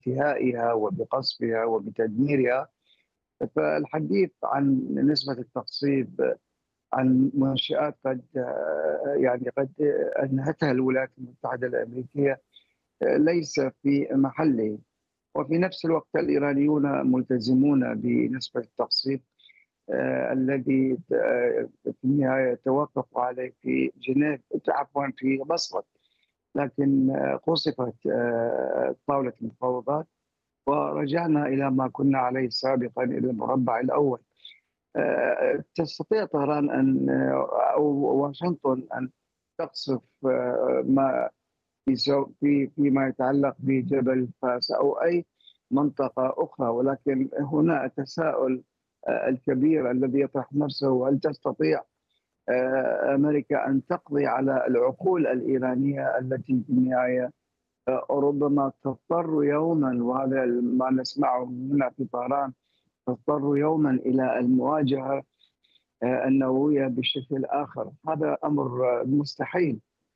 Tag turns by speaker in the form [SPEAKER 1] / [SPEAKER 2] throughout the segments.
[SPEAKER 1] بانتهائها وبقصفها وبتدميرها. فالحديث عن نسبة التخصيب عن منشآت قد أنهتها الولايات المتحدة الأمريكية ليس في محله. وفي نفس الوقت الإيرانيون ملتزمون بنسبة التخصيب الذي في النهاية توافقوا عليه في جنيف، عفوا في مسقط، لكن قصفت طاولة المفاوضات ورجعنا إلى ما كنا عليه سابقا، إلى المربع الأول. تستطيع طهران أن أو واشنطن أن تقصف ما فيما يتعلق بجبل فاس أو أي منطقة أخرى، ولكن هنا التساؤل الكبير الذي يطرح نفسه: هل تستطيع أمريكا أن تقضي على العقول الإيرانية التي في النهاية ربما تضطر يوما، وهذا ما نسمعه هنا في طهران، تضطر يوما إلى المواجهة النووية بشكل آخر؟ هذا أمر مستحيل.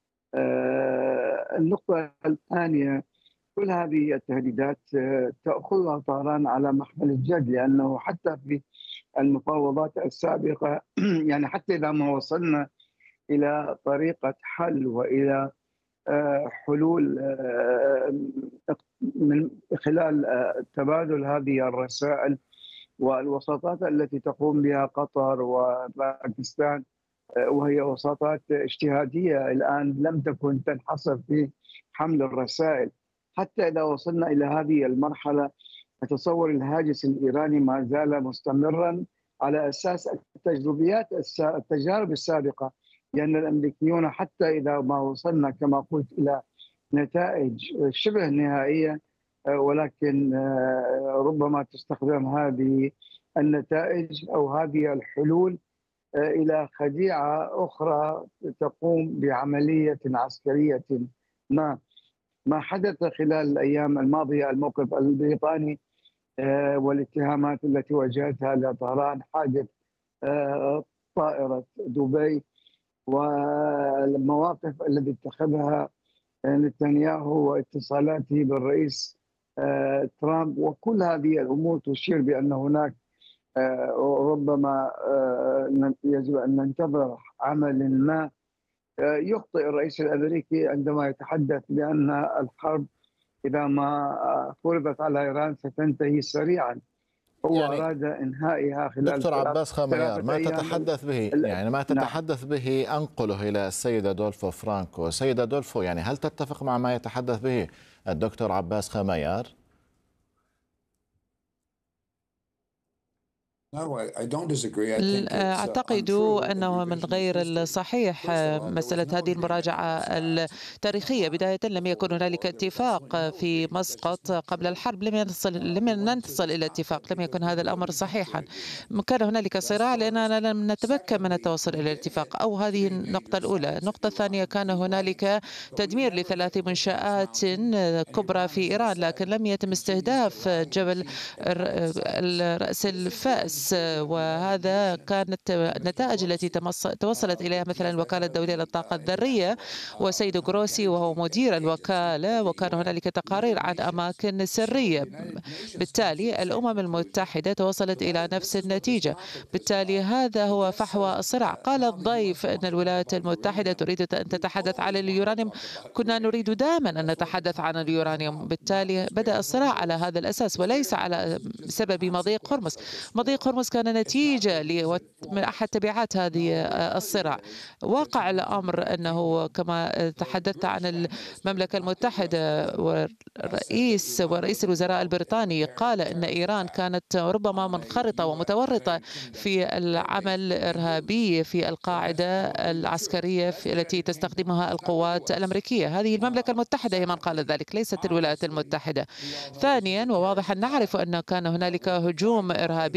[SPEAKER 1] النقطة الثانية: كل هذه التهديدات تأخذها طهران على محمل الجد، لأنه حتى في المفاوضات السابقة يعني حتى إذا ما وصلنا إلى طريقة حل وإلى حلول من خلال تبادل هذه الرسائل والوساطات التي تقوم بها قطر وباكستان، وهي وساطات اجتهادية الآن لم تكن تنحصر في حمل الرسائل. حتى إذا وصلنا إلى هذه المرحلة أتصور الهاجس الإيراني ما زال مستمرا على أساس التجارب السابقة، لأن الأمريكيون حتى إذا ما وصلنا كما قلت إلى نتائج شبه نهائية، ولكن ربما تستخدم هذه النتائج أو هذه الحلول إلى خديعة أخرى تقوم بعملية عسكرية. ما حدث خلال الأيام الماضية، الموقف البريطاني والاتهامات التي واجهتها لطهران، حادث طائرة دبي والمواقف التي اتخذها نتنياهو واتصالاته بالرئيس ترامب، وكل هذه الأمور تشير بأن هناك ربما يجب أن ننتظر عمل ما. يخطئ الرئيس الأمريكي عندما يتحدث بأن الحرب إذا ما فرضت على إيران ستنتهي سريعا. هو
[SPEAKER 2] يعني
[SPEAKER 1] أراد إنهائها خلال
[SPEAKER 2] دكتور عباس خاميار، ما
[SPEAKER 1] أيام.
[SPEAKER 2] تتحدث به يعني ما تتحدث به أنقله إلى السيدة دولفو فرانكو. السيدة دولفو، يعني هل تتفق مع ما يتحدث به الدكتور عباس خاميار؟
[SPEAKER 3] أعتقد أنه من غير الصحيح مسألة هذه المراجعة التاريخية. بداية لم يكن هنالك اتفاق في مسقط قبل الحرب، لم ننتصل إلى اتفاق، لم يكن هذا الأمر صحيحا. كان هنالك صراع لأننا لم نتمكن من التوصل إلى الاتفاق، أو هذه النقطة الأولى. النقطة الثانية: كان هنالك تدمير ل3 منشآت كبرى في إيران، لكن لم يتم استهداف جبل رأس الفأس، وهذا كانت النتائج التي توصلت إليها مثلا الوكالة الدولية للطاقة الذرية وسيد غروسي وهو مدير الوكالة، وكان هنالك تقارير عن أماكن سرية. بالتالي الأمم المتحدة توصلت إلى نفس النتيجة. بالتالي هذا هو فحوى الصراع. قال الضيف أن الولايات المتحدة تريد أن تتحدث عن اليورانيوم. كنا نريد دائما أن نتحدث عن اليورانيوم. بالتالي بدأ الصراع على هذا الأساس وليس على سبب مضيق هرمز. مضيق هرمز كان نتيجة من أحد تبعات هذه الصراع. واقع الأمر أنه كما تحدثت عن المملكة المتحدة ورئيس الوزراء البريطاني قال أن إيران كانت ربما منخرطة ومتورطة في العمل الإرهابي في القاعدة العسكرية التي تستخدمها القوات الأمريكية. هذه المملكة المتحدة هي من قال ذلك، ليست الولايات المتحدة. ثانيا، وواضح أن نعرف أن كان هنالك هجوم إرهابي فيما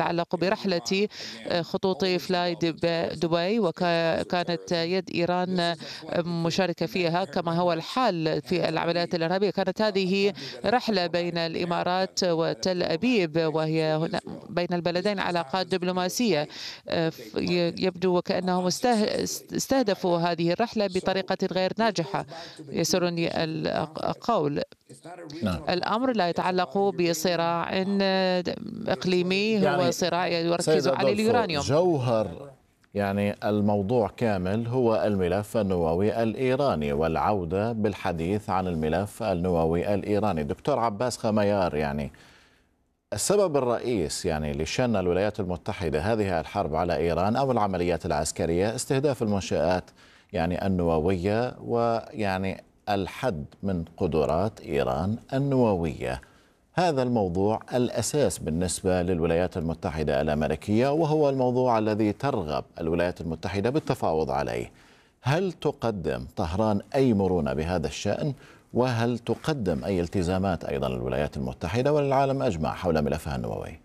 [SPEAKER 3] يتعلق برحلة خطوط فلاي دبي، وكانت يد إيران مشاركة فيها كما هو الحال في العمليات الإرهابية. كانت هذه رحلة بين الإمارات وتل أبيب، وهي هنا بين البلدين علاقات دبلوماسية. يبدو وكأنهم استهدفوا هذه الرحلة بطريقة غير ناجحة، يسرني القول. الأمر لا يتعلق بصراع إقليمي، هو صراع يركز على اليورانيوم.
[SPEAKER 2] جوهر يعني الموضوع كامل هو الملف النووي الإيراني والعودة بالحديث عن الملف النووي الإيراني. دكتور عباس خميار، يعني السبب الرئيس يعني لشن الولايات المتحدة هذه الحرب على إيران أو العمليات العسكرية استهداف المنشآت يعني النووية، ويعني الحد من قدرات إيران النووية. هذا الموضوع الأساس بالنسبة للولايات المتحدة الأمريكية، وهو الموضوع الذي ترغب الولايات المتحدة بالتفاوض عليه. هل تقدم طهران أي مرونة بهذا الشأن؟ وهل تقدم أي التزامات أيضا للولايات المتحدة وللعالم أجمع حول ملفها النووي؟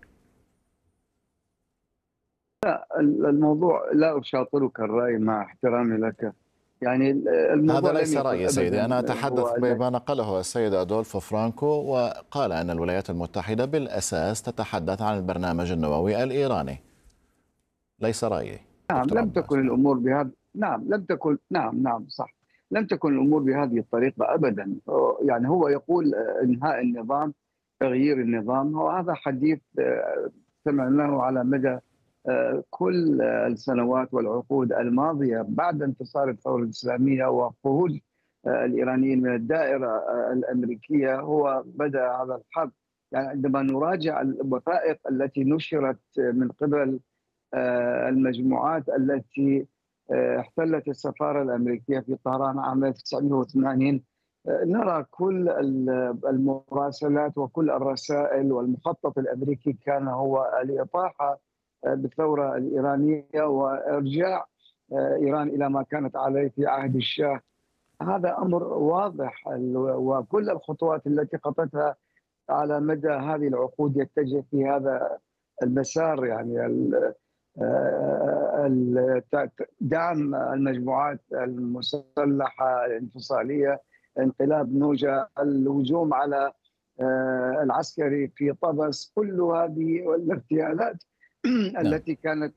[SPEAKER 1] لا، الموضوع لا أشاطرك الرأي مع احترامي لك. يعني الموضوع
[SPEAKER 2] هذا ليس رأيي سيدي، أنا أتحدث بما نقله السيد أدولفو فرانكو، وقال أن الولايات المتحدة بالأساس تتحدث عن البرنامج النووي الإيراني. ليس رأيي.
[SPEAKER 1] نعم، لم تكن الأمور بهذا. نعم، لم تكن. نعم صح، لم تكن الأمور بهذه الطريقة أبدا. يعني هو يقول إنهاء النظام، تغيير النظام، وهذا حديث سمعناه على مدى كل السنوات والعقود الماضية بعد انتصار الثورة الإسلامية وخروج الإيرانيين من الدائرة الأمريكية. هو بدأ هذا الحرب. يعني عندما نراجع الوثائق التي نشرت من قبل المجموعات التي احتلت السفارة الأمريكية في طهران عام 1980، نرى كل المراسلات وكل الرسائل، والمخطط الأمريكي كان هو الإطاحة بالثورة الإيرانية وإرجاع إيران إلى ما كانت عليه في عهد الشاه. هذا أمر واضح، وكل الخطوات التي خطتها على مدى هذه العقود يتجه في هذا المسار. يعني دعم المجموعات المسلحة الانفصالية، انقلاب نوجا، الهجوم على العسكري في طبس، كل هذه الاغتيالات التي كانت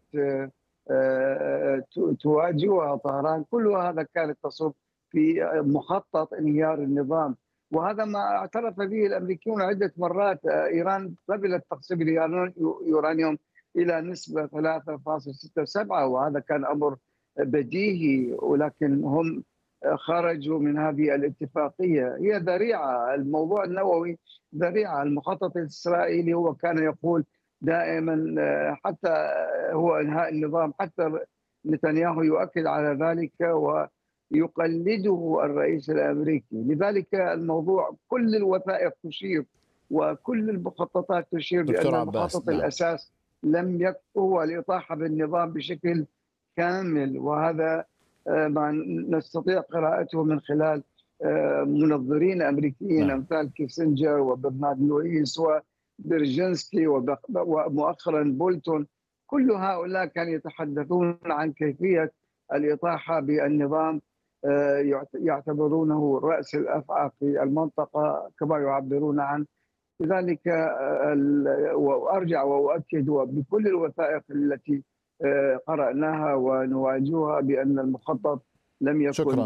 [SPEAKER 1] تواجهها طهران، كل هذا كانت تصب في مخطط انهيار النظام. وهذا ما اعترف به الامريكيون عده مرات. ايران قبلت تقسيم اليورانيوم الى نسبه 3.67، وهذا كان امر بديهي، ولكن هم خرجوا من هذه الاتفاقيه. هي ذريعه، الموضوع النووي ذريعه. المخطط الاسرائيلي هو كان يقول دائما حتى هو انهاء النظام، حتى نتنياهو يؤكد على ذلك ويقلده الرئيس الامريكي. لذلك الموضوع كل الوثائق تشير وكل المخططات تشير بان المخطط الاساس لم يكن هو الاطاحه بالنظام بشكل كامل، وهذا ما نستطيع قراءته من خلال منظرين امريكيين امثال كيسنجر وبرنارد لويس وبرجنسكي ومؤخرا بولتون. كل هؤلاء كانوا يتحدثون عن كيفيه الاطاحه بالنظام، يعتبرونه راس الافعى في المنطقه كما يعبرون عنه. لذلك وارجع واؤكد بكل الوثائق التي قرأناها ونواجهها بأن المخطط لم يكن.
[SPEAKER 2] شكرا.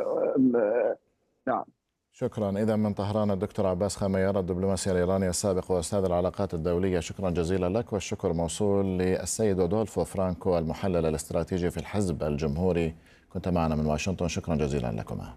[SPEAKER 1] نعم.
[SPEAKER 2] شكرا. إذا من طهران الدكتور عباس خميار، الدبلوماسي الإيراني السابق وأستاذ العلاقات الدولية، شكرا جزيلا لك. والشكر موصول للسيد أدولفو فرانكو، المحلل الاستراتيجي في الحزب الجمهوري، كنت معنا من واشنطن، شكرا جزيلا لكما.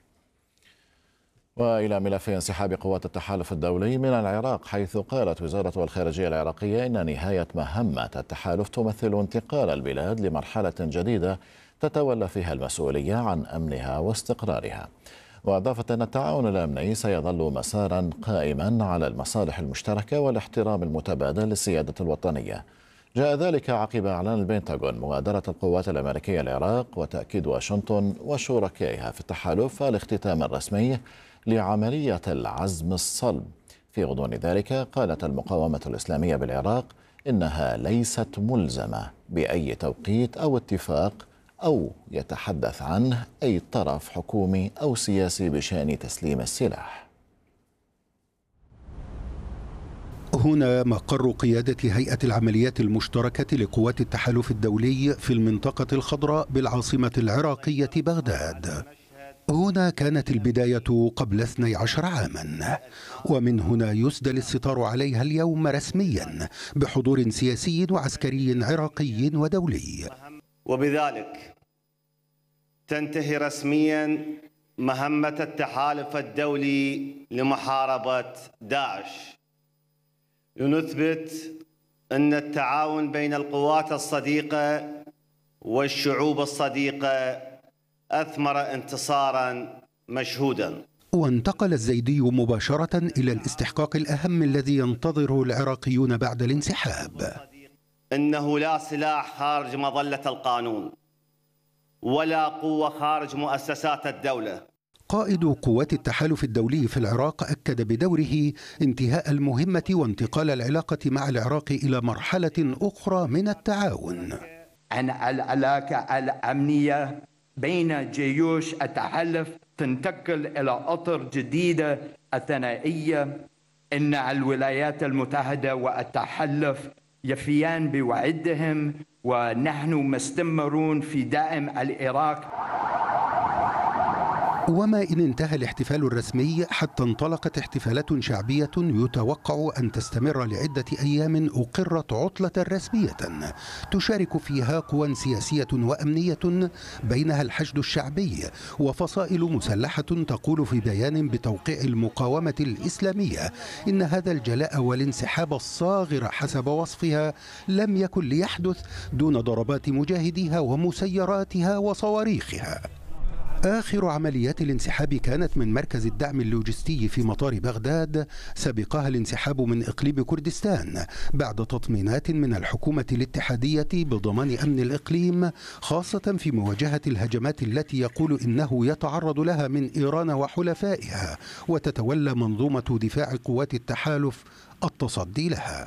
[SPEAKER 2] وإلى ملف انسحاب قوات التحالف الدولي من العراق، حيث قالت وزارة الخارجية العراقية إن نهاية مهمة التحالف تمثل انتقال البلاد لمرحلة جديدة تتولى فيها المسؤولية عن أمنها واستقرارها. وأضافت أن التعاون الأمني سيظل مسارا قائما على المصالح المشتركة والاحترام المتبادل للسيادة الوطنية. جاء ذلك عقب إعلان البنتاغون مغادرة القوات الأمريكية العراق، وتأكيد واشنطن وشركائها في التحالف الاختتام الرسمي لعملية العزم الصلب. في غضون ذلك قالت المقاومة الإسلامية بالعراق إنها ليست ملزمة بأي توقيت أو اتفاق أو يتحدث عنه أي طرف حكومي أو سياسي بشأن تسليم السلاح.
[SPEAKER 4] هنا مقر قيادة هيئة العمليات المشتركة لقوات التحالف الدولي في المنطقة الخضراء بالعاصمة العراقية بغداد. هنا كانت البداية قبل 12 عاما، ومن هنا يسدل الستار عليها اليوم رسميا بحضور سياسي وعسكري عراقي ودولي.
[SPEAKER 5] وبذلك تنتهي رسميا مهمة التحالف الدولي لمحاربة داعش، لنثبت أن التعاون بين القوات الصديقة والشعوب الصديقة أثمر انتصارا مشهودا.
[SPEAKER 4] وانتقل الزيدي مباشرة إلى الاستحقاق الأهم الذي ينتظره العراقيون بعد الانسحاب.
[SPEAKER 5] إنه لا سلاح خارج مظلة القانون ولا قوة خارج مؤسسات الدولة.
[SPEAKER 4] قائد قوات التحالف الدولي في العراق أكد بدوره انتهاء المهمة وانتقال العلاقة مع العراق إلى مرحلة أخرى من التعاون.
[SPEAKER 6] عن العلاقة الأمنية بين جيوش التحالف تنتقل إلى أطر جديدة الثنائية. إن الولايات المتحدة والتحالف يفيان بوعدهم، ونحن مستمرون في دعم العراق.
[SPEAKER 4] وما إن انتهى الاحتفال الرسمي حتى انطلقت احتفالات شعبية يتوقع أن تستمر لعدة أيام أقرت عطلة رسمية تشارك فيها قوى سياسية وأمنية بينها الحشد الشعبي وفصائل مسلحة تقول في بيان بتوقيع المقاومة الإسلامية إن هذا الجلاء والانسحاب الصاغر حسب وصفها لم يكن ليحدث دون ضربات مجاهديها ومسيراتها وصواريخها. آخر عمليات الانسحاب كانت من مركز الدعم اللوجستي في مطار بغداد، سبقها الانسحاب من إقليم كردستان بعد تطمينات من الحكومة الاتحادية بضمان أمن الإقليم، خاصة في مواجهة الهجمات التي يقول إنه يتعرض لها من إيران وحلفائها، وتتولى منظومة دفاع قوات التحالف التصدي لها.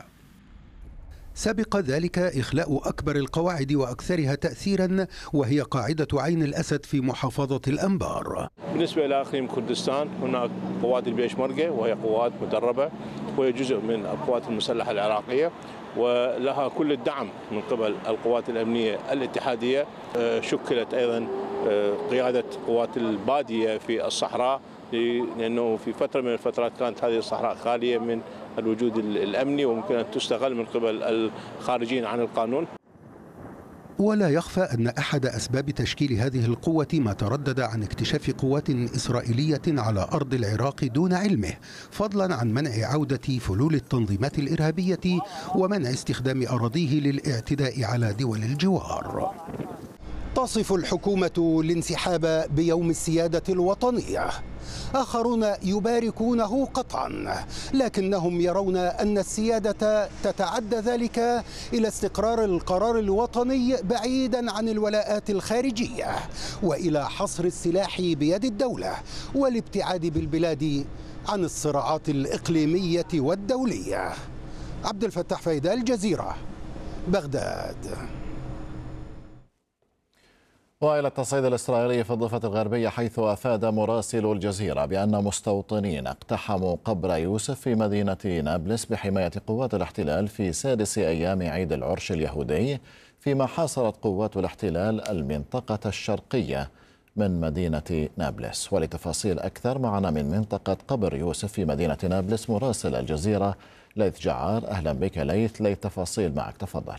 [SPEAKER 4] سبق ذلك إخلاء أكبر القواعد وأكثرها تأثيرا، وهي قاعدة عين الأسد في محافظة الأنبار.
[SPEAKER 7] بالنسبة إلى أقليم كردستان هناك قوات البيشمركة، وهي قوات مدربة وهي جزء من القوات المسلحة العراقية، ولها كل الدعم من قبل القوات الأمنية الاتحادية. شكلت أيضا قيادة قوات البادية في الصحراء، لأنه في فترة من الفترات كانت هذه الصحراء خالية من الوجود الأمني وممكن أن تستغل من قبل الخارجين عن القانون.
[SPEAKER 4] ولا يخفى أن أحد أسباب تشكيل هذه القوة ما تردد عن اكتشاف قوات إسرائيلية على أرض العراق دون علمه، فضلا عن منع عودة فلول التنظيمات الإرهابية ومنع استخدام أراضيه للاعتداء على دول الجوار. تصف الحكومة الانسحاب بيوم السيادة الوطنية، آخرون يباركونه قطعا، لكنهم يرون أن السيادة تتعدى ذلك إلى استقرار القرار الوطني بعيدا عن الولاءات الخارجية، وإلى حصر السلاح بيد الدولة والابتعاد بالبلاد عن الصراعات الإقليمية والدولية. عبد الفتاح فايدة، الجزيرة، بغداد.
[SPEAKER 2] وإلى التصعيد الإسرائيلي في الضفة الغربية، حيث أفاد مراسل الجزيرة بأن مستوطنين اقتحموا قبر يوسف في مدينة نابلس بحماية قوات الاحتلال في سادس أيام عيد العرش اليهودي، فيما حاصرت قوات الاحتلال المنطقة الشرقية من مدينة نابلس. ولتفاصيل أكثر معنا من منطقة قبر يوسف في مدينة نابلس مراسل الجزيرة ليث جعار. أهلا بك ليث، تفاصيل معك، تفضل.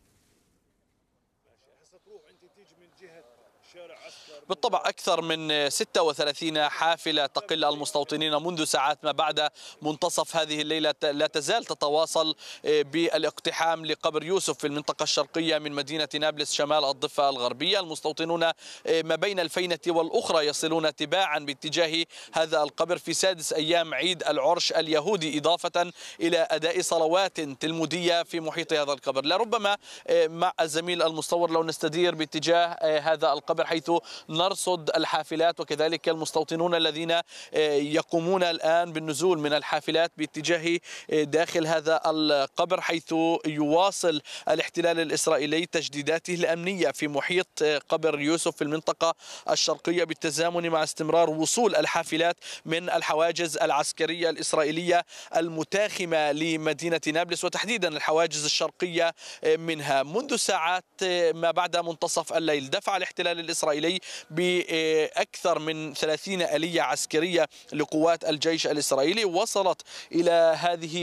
[SPEAKER 8] بالطبع أكثر من 36 حافلة تقل المستوطنين منذ ساعات ما بعد منتصف هذه الليلة لا تزال تتواصل بالاقتحام لقبر يوسف في المنطقة الشرقية من مدينة نابلس شمال الضفة الغربية. المستوطنون ما بين الفينة والأخرى يصلون تباعا باتجاه هذا القبر في سادس أيام عيد العرش اليهودي، إضافة إلى أداء صلوات تلمودية في محيط هذا القبر. لربما مع الزميل المصور لو نستدير باتجاه هذا القبر، حيث نرصد الحافلات وكذلك المستوطنون الذين يقومون الآن بالنزول من الحافلات باتجاه داخل هذا القبر، حيث يواصل الاحتلال الإسرائيلي تجديداته الأمنية في محيط قبر يوسف في المنطقة الشرقية، بالتزامن مع استمرار وصول الحافلات من الحواجز العسكرية الإسرائيلية المتاخمة لمدينة نابلس، وتحديدا الحواجز الشرقية منها. منذ ساعات ما بعد منتصف الليل دفع الاحتلال الإسرائيلي بأكثر من 30 آلية عسكرية لقوات الجيش الإسرائيلي، وصلت إلى هذه